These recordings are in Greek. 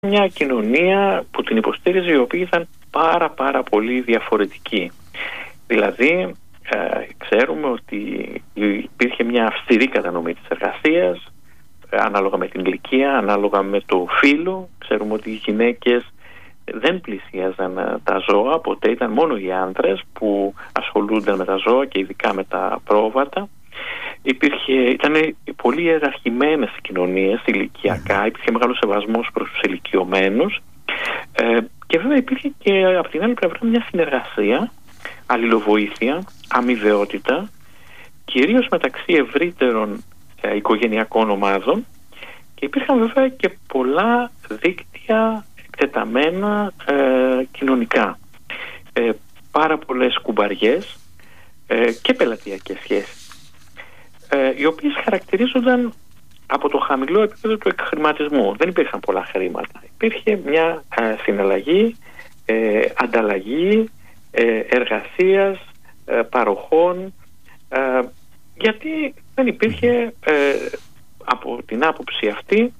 μια κοινωνία που την υποστήριζε, η οποία ήταν πάρα πολύ διαφορετική. Δηλαδή ξέρουμε ότι υπήρχε μια αυστηρή κατανομή της εργασίας, ανάλογα με την ηλικία, ανάλογα με το φύλο. Ξέρουμε ότι οι γυναίκες δεν πλησίαζαν τα ζώα, ποτέ ήταν μόνο οι άντρες που ασχολούνταν με τα ζώα και ειδικά με τα πρόβατα. Ήταν πολύ ιεραρχημένες οι κοινωνίες ηλικιακά, υπήρχε μεγάλο σεβασμός προς τους ηλικιωμένους, και βέβαια υπήρχε και από την άλλη πλευρά μια συνεργασία, αλληλοβοήθεια, αμοιβαιότητα, κυρίως μεταξύ ευρύτερων οικογενειακών ομάδων, και υπήρχαν βέβαια και πολλά δίκτυα εκτεταμένα κοινωνικά, πάρα πολλές κουμπαριές και πελατειακές σχέσεις, οι οποίες χαρακτηρίζονταν από το χαμηλό επίπεδο του εκχρηματισμού. Δεν υπήρχαν πολλά χρήματα. Υπήρχε μια συναλλαγή, ανταλλαγή εργασίας, παροχών, γιατί δεν υπήρχε από την άποψη αυτή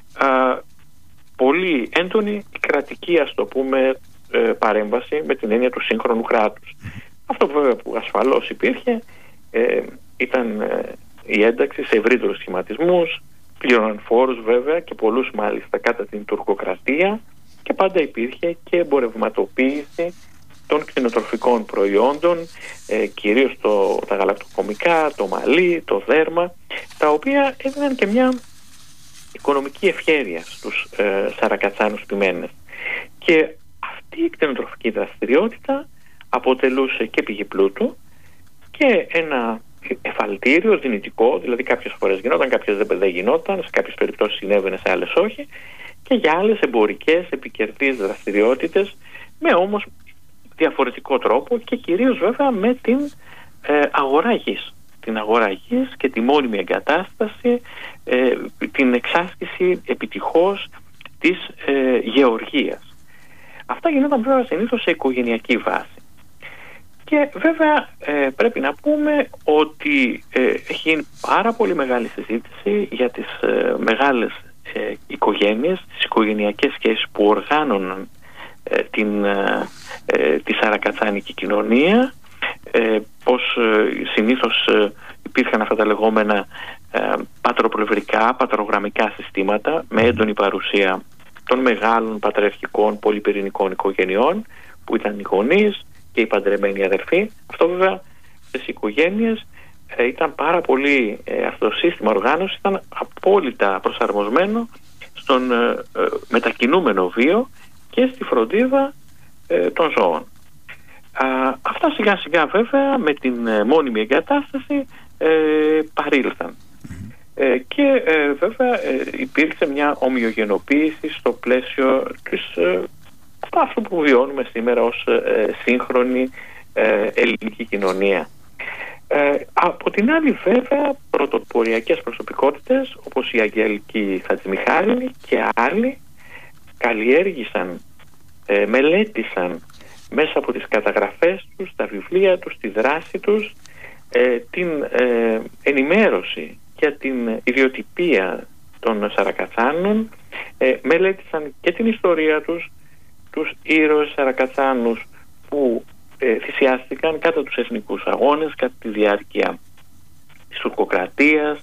πολύ έντονη κρατική, ας το πούμε, παρέμβαση με την έννοια του σύγχρονου κράτους. Αυτό βέβαια που ασφαλώς υπήρχε ήταν η ένταξη σε ευρύτερους σχηματισμούς, πλήρωναν φόρους βέβαια και πολλούς μάλιστα κατά την τουρκοκρατία, και πάντα υπήρχε και εμπορευματοποίηση των κτηνοτροφικών προϊόντων, κυρίως τα γαλακτοκομικά, το μαλλί, το δέρμα, τα οποία έδιναν και μια οικονομική ευχέρεια στους Σαρακατσάνους ποιμένες. Και αυτή η κτηνοτροφική δραστηριότητα αποτελούσε και πηγή πλούτου και ένα εφαλτήριο δυνητικό, δηλαδή κάποιες φορές γινόταν, κάποιες δεν γινόταν, σε κάποιες περιπτώσεις συνέβαινε, σε άλλες όχι, και για άλλες εμπορικές επικερδείς δραστηριότητες, με όμως διαφορετικό τρόπο, και κυρίως βέβαια με την αγορά γης. Την αγορά γης και τη μόνιμη εγκατάσταση, την εξάσκηση επιτυχώς της γεωργίας. Αυτά γινόταν βέβαια συνήθως σε οικογενειακή βάση. Και βέβαια πρέπει να πούμε ότι έχει γίνει πάρα πολύ μεγάλη συζήτηση για τις μεγάλες οικογένειες, τις οικογενειακές σχέσεις που οργάνωναν τη σαρακατσάνικη κοινωνία, πως συνήθως υπήρχαν αυτά τα λεγόμενα πατροπλευρικά, πατρογραμμικά συστήματα με έντονη παρουσία των μεγάλων πατριαρχικών πολυπυρηνικών οικογενειών, που ήταν οι γονείς και οι παντρεμένοι αδερφοί. Αυτό βέβαια στις οικογένειες ήταν πάρα πολύ, αυτό το σύστημα οργάνωσης ήταν απόλυτα προσαρμοσμένο στον μετακινούμενο βίο και στη φροντίδα των ζώων. Αυτά σιγά σιγά βέβαια με την μόνιμη εγκατάσταση παρήλθαν. Και βέβαια υπήρξε μια ομοιογενοποίηση στο πλαίσιο της αυτό που βιώνουμε σήμερα ως σύγχρονη ελληνική κοινωνία. Από την άλλη βέβαια πρωτοποριακές προσωπικότητες όπως η Αγγέλικη Χατζημιχάλη και άλλοι καλλιέργησαν, μελέτησαν μέσα από τις καταγραφές τους, τα βιβλία τους, τη δράση τους, την ενημέρωση για την ιδιοτυπία των Σαρακατσάνων, μελέτησαν και την ιστορία τους, τους ήρωες Σαρακατσάνους που θυσιάστηκαν κατά τους εθνικούς αγώνες, κατά τη διάρκεια της τουρκοκρατίας,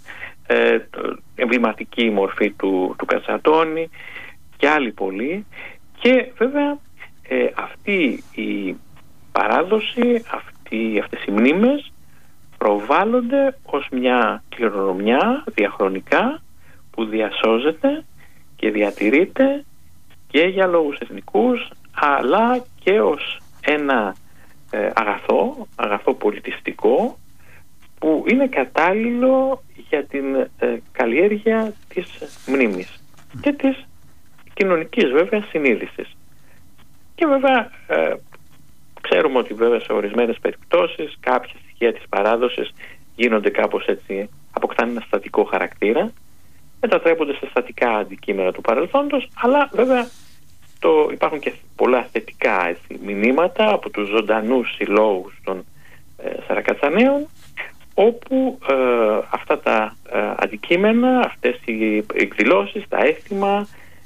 εμβληματική μορφή του Κατσατώνη και άλλοι πολλοί. Και βέβαια αυτή η παράδοση, αυτές οι μνήμες προβάλλονται ως μια κληρονομιά διαχρονικά που διασώζεται και διατηρείται και για λόγους εθνικούς, αλλά και ως ένα αγαθό πολιτιστικό που είναι κατάλληλο για την καλλιέργεια της μνήμης και της κοινωνικής βέβαια συνείδησης. Και βέβαια ξέρουμε ότι βέβαια σε ορισμένες περιπτώσεις κάποια στοιχεία της παράδοσης γίνονται κάπως έτσι, αποκτάνε ένα στατικό χαρακτήρα, μετατρέπονται σε στατικά αντικείμενα του παρελθόντος, αλλά βέβαια υπάρχουν και πολλά θετικά μηνύματα από τους ζωντανούς συλλόγους των Σαρακατσαναίων, όπου αυτά τα αντικείμενα, αυτές οι εκδηλώσεις, τα έθιμα,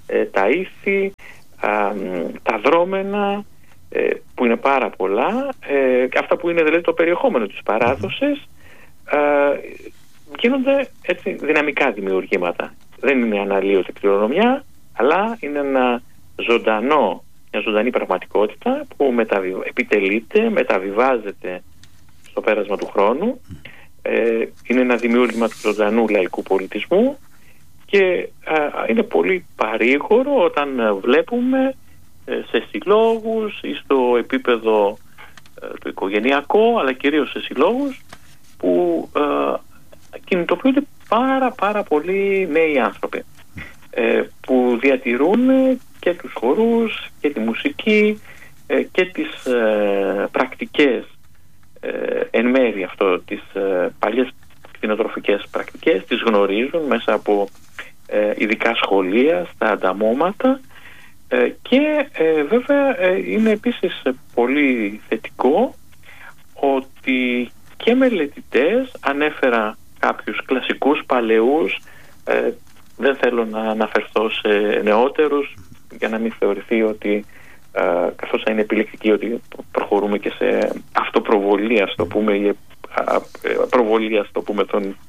τα ήθη, τα δρόμενα, που είναι πάρα πολλά, αυτά που είναι δηλαδή το περιεχόμενο της παράδοσης, γίνονται έτσι δυναμικά δημιουργήματα. Δεν είναι αναλύωτη κληρονομιά, αλλά είναι μια ζωντανή πραγματικότητα που επιτελείται, μεταβιβάζεται στο πέρασμα του χρόνου. Είναι ένα δημιούργημα του ζωντανού λαϊκού πολιτισμού και είναι πολύ παρήγορο όταν βλέπουμε σε συλλόγους ή στο επίπεδο το οικογενειακό, αλλά κυρίως σε συλλόγους που κινητοποιούνται πάρα πολλοί νέοι άνθρωποι που διατηρούν και τους χορούς και τη μουσική και τις πρακτικές εν μέρει αυτό, τις παλιές κτηνοτροφικές πρακτικές, τις γνωρίζουν μέσα από ειδικά σχολεία στα ανταμώματα, και βέβαια είναι επίσης πολύ θετικό ότι και μελετητές, ανέφερα κάποιους κλασικούς παλαιούς, δεν θέλω να αναφερθώ σε νεότερους για να μην θεωρηθεί ότι καθώς θα είναι επιλεκτική ότι προχωρούμε και σε αυτοπροβολία, στο πούμε, ή προβολία, στο πούμε,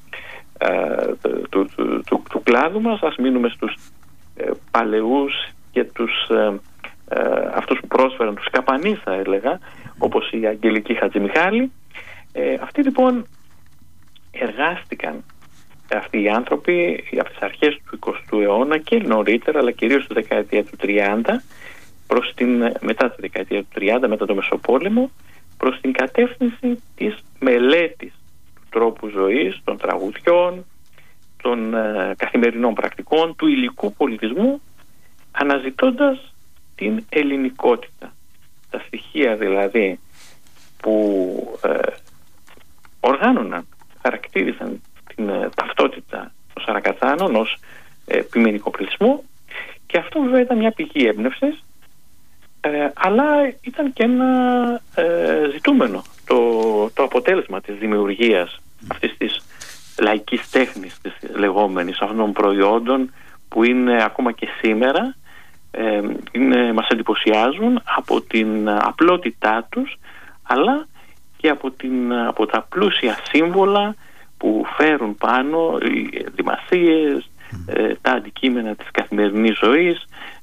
του κλάδου μας. Ας μείνουμε στους παλαιούς και αυτούς που πρόσφεραν, τους καπανείς θα έλεγα, όπως η Αγγελική Χατζημιχάλη. Αυτοί λοιπόν εργάστηκαν, αυτοί οι άνθρωποι, από τις αρχές του 20ου αιώνα και νωρίτερα, αλλά κυρίως στη δεκαετία του 30, μετά τη δεκαετία του 30, μετά το Μεσοπόλεμο, προς την κατεύθυνση της μελέτης του τρόπου ζωής, των τραγουδιών, των καθημερινών πρακτικών, του υλικού πολιτισμού, αναζητώντας την ελληνικότητα. Τα στοιχεία δηλαδή που οργάνωναν, χαρακτήριζαν την ταυτότητα των Σαρακατσάνων ως ποιμενικό πληθυσμό, και αυτό βέβαια ήταν μια πηγή έμπνευσης, αλλά ήταν και ένα ζητούμενο το αποτέλεσμα της δημιουργίας αυτής της λαϊκής τέχνης, της λεγόμενης, αυτών των προϊόντων που είναι ακόμα και σήμερα, μας εντυπωσιάζουν από την απλότητά τους, αλλά και από τα πλούσια σύμβολα που φέρουν πάνω, οι δημασίες, τα αντικείμενα της καθημερινής ζωής,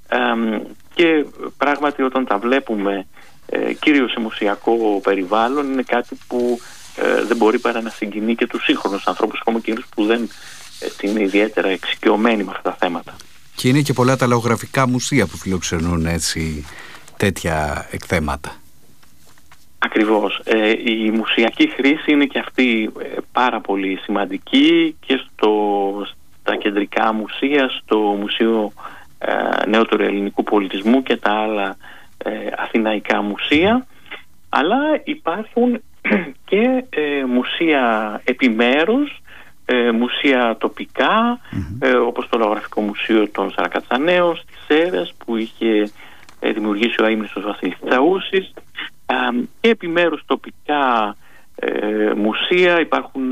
και πράγματι όταν τα βλέπουμε κυρίως σε μουσιακό περιβάλλον, είναι κάτι που δεν μπορεί παρά να συγκινεί και τους σύγχρονους ανθρώπους, ακόμα και εκείνους που δεν είναι ιδιαίτερα εξοικειωμένοι με αυτά τα θέματα. Και είναι και πολλά τα λαογραφικά μουσεία που φιλοξενούν έτσι τέτοια εκθέματα. Ακριβώς. Η μουσιακή χρήση είναι και αυτή πάρα πολύ σημαντική και στα κεντρικά μουσεία, στο Μουσείο Νεότερου Ελληνικού Πολιτισμού και τα άλλα αθηναϊκά μουσεία, αλλά υπάρχουν και μουσεία επιμέρους, μουσεία τοπικά, όπως το Λαογραφικό Μουσείο των Σαρακατσαναίων στις Σέρρες που είχε δημιουργήσει ο αείμνηστος Βασίλης Τσαούσης, και επιμέρους τοπικά μουσεία. Υπάρχουν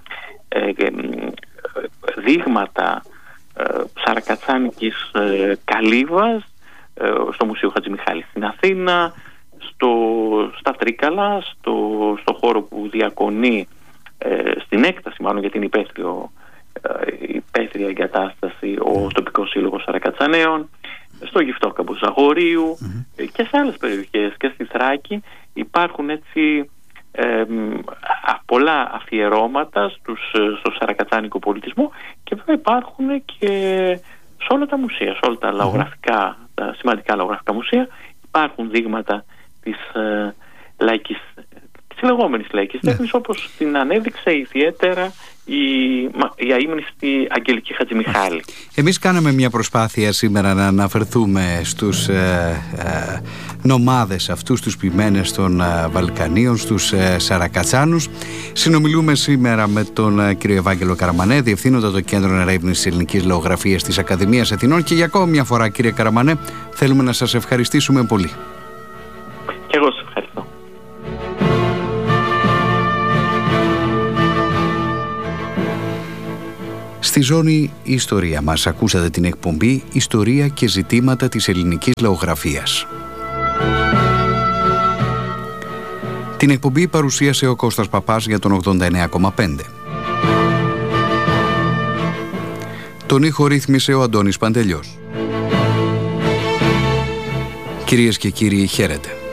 δείγματα σαρακατσάνικης καλύβας στο Μουσείο Χατζημιχάλη στην Αθήνα, στα Τρίκαλα, στο χώρο που διακονεί, στην έκταση μάλλον, γιατί είναι υπαίθρια εγκατάσταση, ο τοπικός σύλλογος Σαρακατσαναίων, στο Γυφτόκαμπο Ζαγορείου και σε άλλες περιοχές και στη Θράκη. Υπάρχουν έτσι πολλά αφιερώματα στο σαρακατσάνικο πολιτισμό, και βέβαια υπάρχουν και σε όλα τα μουσεία, σε όλα τα λαογραφικά, τα σημαντικά λαογραφικά μουσεία υπάρχουν δείγματα της λεγόμενης λαϊκής τέχνης, όπως την ανέδειξε ιδιαίτερα η αείμνηστη Αγγελική Χατζημιχάλη. Εμείς κάναμε μια προσπάθεια σήμερα να αναφερθούμε στους νομάδες αυτούς, τους ποιμένες των Βαλκανίων, στους Σαρακατσάνους. Συνομιλούμε σήμερα με τον κύριο Ευάγγελο Καραμανέ, διευθύνοντα το Κέντρο Ερεύνησης Ελληνικής Λαογραφίας της Ακαδημίας Αθηνών, και για ακόμη μια φορά, κύριε Καραμανέ, θέλουμε να σας ευχαριστήσουμε πολύ. Και εγώ σας ευχαριστώ. Στη ζώνη η ιστορία μας ακούσατε την εκπομπή «Ιστορία και ζητήματα της ελληνικής λαογραφίας». Την εκπομπή παρουσίασε ο Κώστας Παπάς για τον 89,5. Τον ήχο ρύθμισε ο Αντώνης Παντελιός. Κυρίες και κύριοι, χαίρετε.